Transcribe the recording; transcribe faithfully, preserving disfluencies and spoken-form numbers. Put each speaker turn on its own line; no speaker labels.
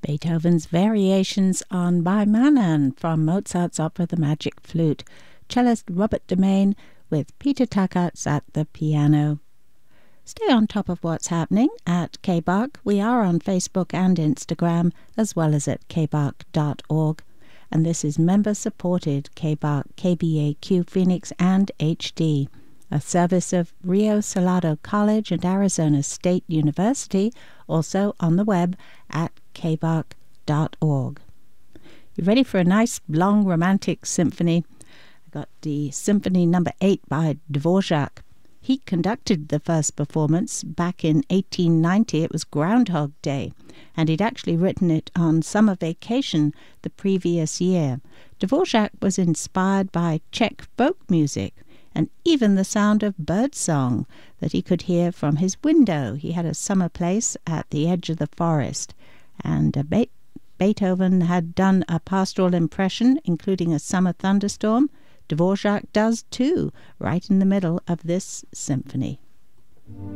Beethoven's Variations on By Manon from Mozart's opera The Magic Flute. Cellist Robert Demain with Peter Takats at the piano. Stay on top of what's happening at K B A R C. We are on Facebook and Instagram, as well as at k b a r c dot org. And this is member-supported K B A R C, K B A Q Phoenix, and H D, a service of Rio Salado College and Arizona State University, also on the web at k b a r c dot org. You ready for a nice, long, romantic symphony? I got the Symphony Number eight by Dvorak. He conducted the first performance back in eighteen ninety. It was Groundhog Day, and he'd actually written it on summer vacation the previous year. Dvorak was inspired by Czech folk music, and even the sound of birdsong that he could hear from his window. He had a summer place at the edge of the forest, and uh, Be- Beethoven had done a pastoral impression, including a summer thunderstorm. Dvorak does too, right in the middle of this symphony.